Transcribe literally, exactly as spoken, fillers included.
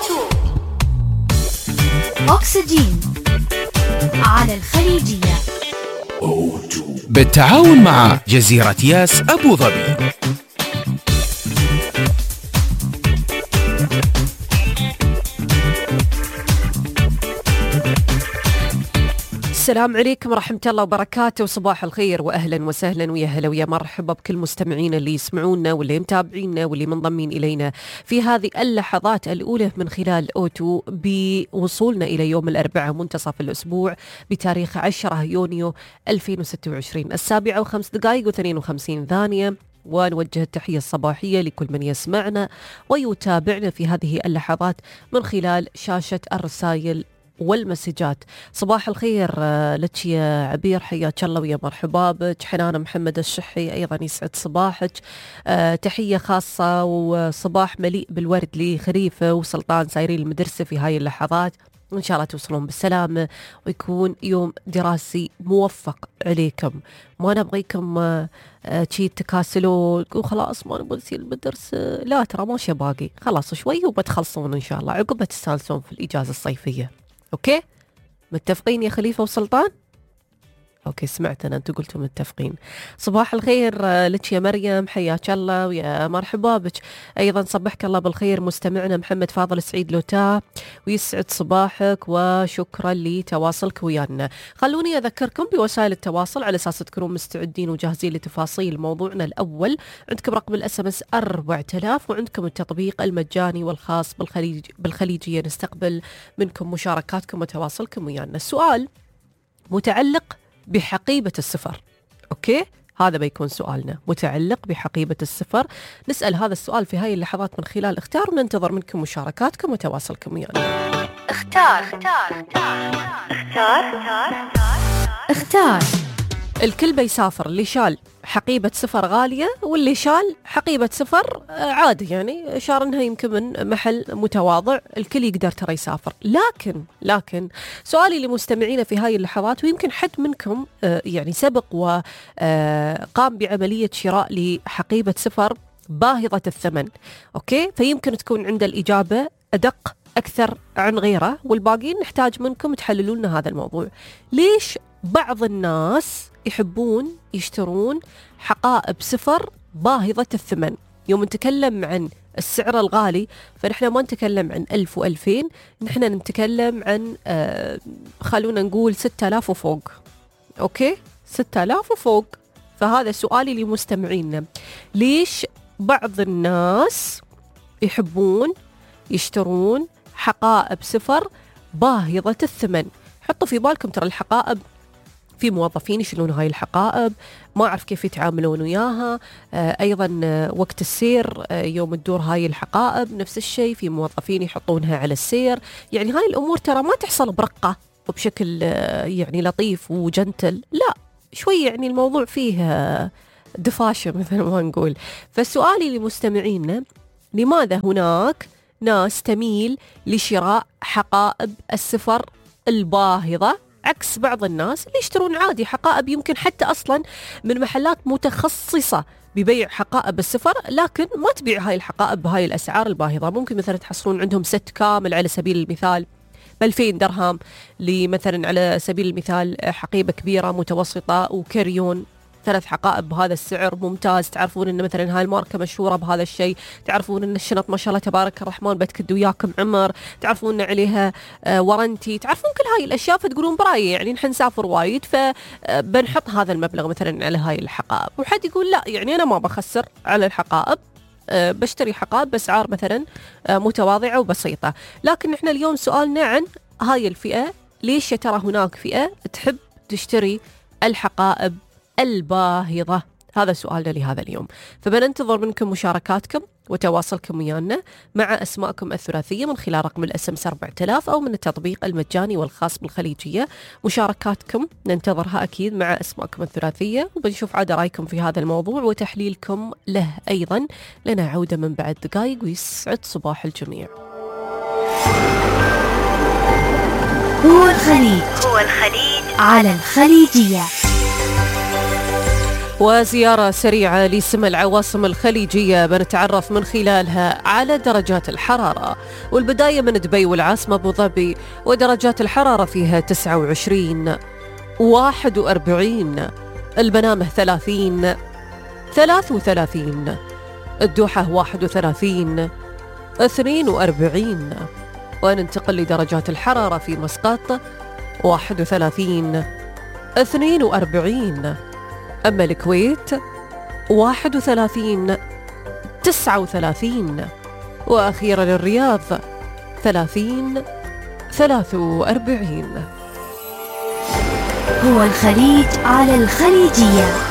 أكسجين على الخليجية بالتعاون مع جزيرة ياس أبو ظبي. السلام عليكم ورحمة الله وبركاته، وصباح الخير وأهلا وسهلا ويا هلا ويا مرحبا بكل مستمعينا اللي يسمعونا واللي متابعينا واللي منضمين إلينا في هذه اللحظات الأولى من خلال أوتو بوصولنا إلى يوم الأربعاء منتصف الأسبوع بتاريخ عشرة يونيو ألفين وستة وعشرين السابعة وخمس دقائق واثنين وخمسين ثانية. ونوجه التحية الصباحية لكل من يسمعنا ويتابعنا في هذه اللحظات من خلال شاشة الرسائل والمسجات. صباح الخير لك يا عبير، حياك الله ويا مرحبا بك. حنان محمد الشحي أيضا يسعد صباحك. أه تحية خاصة وصباح مليء بالورد لخريفة وسلطان سايرين المدرسة في هاي اللحظات، وإن شاء الله توصلون بالسلامة ويكون يوم دراسي موفق عليكم. ما نبغيكم شي تكاسلوا وخلاص ما نبغى نسير المدرسة، لا ترى ماشي باقي، خلاص شوي وبتخلصون إن شاء الله عقب تستانسون في الإجازة الصيفية. أوكي متفقين يا خليفة وسلطان؟ أوكي سمعت أنا أنتوا قلتوا متفقين. صباح الخير لك يا مريم، حياك الله ويا مرحبا بك. أيضا صبحك الله بالخير مستمعنا محمد فاضل سعيد لوتا، ويسعد صباحك وشكرا لتواصلك ويانا. خلوني أذكركم بوسائل التواصل على أساس تكونوا مستعدين وجاهزين لتفاصيل موضوعنا الأول. عندكم رقم الاس ام اس أربعة آلاف، وعندكم التطبيق المجاني والخاص بالخليج بالخليجية. نستقبل منكم مشاركاتكم وتواصلكم ويانا. السؤال متعلق بحقيبة السفر. أوكي هذا بيكون سؤالنا متعلق بحقيبة السفر. نسأل هذا السؤال في هاي اللحظات من خلال اختار، وننتظر منكم مشاركاتكم وتواصلكم ويانا. اختار اختار اختار اختار اختار. الكل بيسافر، اللي شال حقيبة سفر غالية واللي شال حقيبة سفر عادي، يعني شارنها يمكن من محل متواضع. الكل يقدر ترى يسافر. لكن لكن سؤالي لمستمعينا في هاي اللحظات، ويمكن حد منكم يعني سبق وقام بعملية شراء لحقيبة سفر باهظة الثمن، أوكي فيمكن تكون عند الإجابة أدق أكثر عن غيره، والباقيين نحتاج منكم تحللوا لنا هذا الموضوع. ليش بعض الناس يحبون يشترون حقائب سفر باهظة الثمن؟ يوم نتكلم عن السعر الغالي فنحن ما نتكلم عن ألف وألفين، نحن نتكلم عن آه خلونا نقول ستة آلاف وفوق. أوكي ستة آلاف وفوق. فهذا سؤالي لمستمعينا، ليش بعض الناس يحبون يشترون حقائب سفر باهظة الثمن؟ حطوا في بالكم ترى الحقائب في موظفين يشيلون هاي الحقائب، ما أعرف كيف يتعاملون وياها. آه أيضا آه وقت السير آه يوم تدور هاي الحقائب نفس الشيء، في موظفين يحطونها على السير. يعني هاي الأمور ترى ما تحصل برقة وبشكل آه يعني لطيف وجنتل، لا شوي يعني الموضوع فيه آه دفاشة مثل ما نقول. فسؤالي لمستمعينا، لماذا هناك ناس تميل لشراء حقائب السفر الباهظة عكس بعض الناس اللي يشترون عادي حقائب يمكن حتى أصلا من محلات متخصصة ببيع حقائب السفر، لكن ما تبيع هاي الحقائب بهاي الأسعار الباهظة؟ ممكن مثلا تحصلون عندهم ست كامل على سبيل المثال بألفين درهم، لمثلا على سبيل المثال حقيبة كبيرة متوسطة وكريون ثلاث حقائب بهذا السعر ممتاز. تعرفون ان مثلا هاي الماركه مشهوره بهذا الشيء، تعرفون ان الشنط ما شاء الله تبارك الرحمن بتكد وياكم عمر، تعرفون ان عليها آه ورنتي، تعرفون كل هاي الاشياء. فتقولون براي يعني نحن نسافر وايد فبنحط هذا المبلغ مثلا على هاي الحقائب. وحد يقول لا يعني انا ما بخسر على الحقائب، أه بشتري حقائب بأسعار مثلا أه متواضعه وبسيطه. لكن احنا اليوم سؤالنا عن هاي الفئه، ليش يا ترى هناك فئه تحب تشتري الحقائب الباهظة؟ هذا سؤالنا لهذا اليوم. فبننتظر منكم مشاركاتكم وتواصلكم ويانا مع أسماءكم الثلاثية من خلال رقم الاس ام اس أربعة آلاف أو من التطبيق المجاني والخاص بالخليجية. مشاركاتكم ننتظرها أكيد مع أسماءكم الثلاثية، وبنشوف عاد رأيكم في هذا الموضوع وتحليلكم له أيضا. لنا عودة من بعد دقائق، ويسعد صباح الجميع. هو الخليج هو الخليج على الخليجية. وزيارة سريعة لسمى العواصم الخليجية بنتعرف من خلالها على درجات الحرارة، والبداية من دبي والعاصمة أبو ظبي، ودرجات الحرارة فيها تسعة وعشرين، واحد وأربعين، المنامة ثلاثين، ثلاث وثلاثين، الدوحة واحد وثلاثين، اثنين وأربعين. وننتقل لدرجات الحرارة في مسقط واحد وثلاثين، اثنين وأربعين، أما الكويت واحد وثلاثين، تسعة وثلاثين، وأخيرا الرياض ثلاثين، ثلاث وأربعين. هو الخليج على الخليجية.